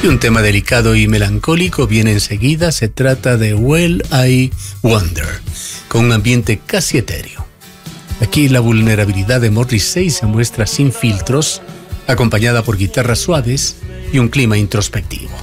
Y un tema delicado y melancólico viene enseguida. Se trata de Well I Wonder, con un ambiente casi etéreo. Aquí la vulnerabilidad de Morrissey se muestra sin filtros, acompañada por guitarras suaves y un clima introspectivo.